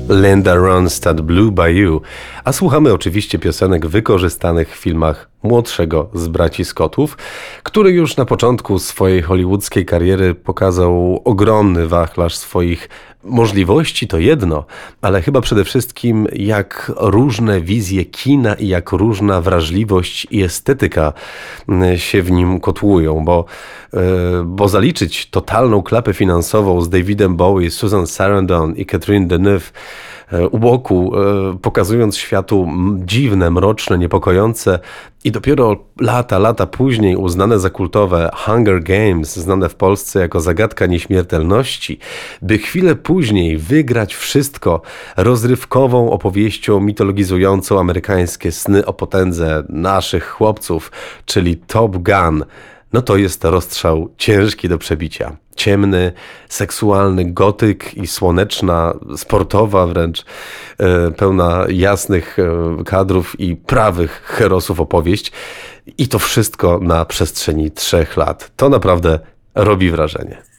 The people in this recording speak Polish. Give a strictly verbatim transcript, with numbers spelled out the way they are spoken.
Linda Ronstadt, Blue Bayou, a słuchamy oczywiście piosenek wykorzystanych w filmach młodszego z braci Scottów, który już na początku swojej hollywoodzkiej kariery pokazał ogromny wachlarz swoich możliwości, to jedno, ale chyba przede wszystkim jak różne wizje kina i jak różna wrażliwość i estetyka się w nim kotłują, bo, bo zaliczyć totalną klapę finansową z Davidem Bowie, Susan Sarandon i Catherine Deneuve u boku, pokazując światu dziwne, mroczne, niepokojące i dopiero lata, lata później uznane za kultowe Hunger Games, znane w Polsce jako Zagadka Nieśmiertelności, by chwilę później wygrać wszystko rozrywkową opowieścią mitologizującą amerykańskie sny o potędze naszych chłopców, czyli Top Gun. No to jest rozstrzał ciężki do przebicia. Ciemny, seksualny gotyk i słoneczna, sportowa wręcz, e, pełna jasnych e, kadrów i prawych herosów opowieść. I to wszystko na przestrzeni trzech lat. To naprawdę robi wrażenie.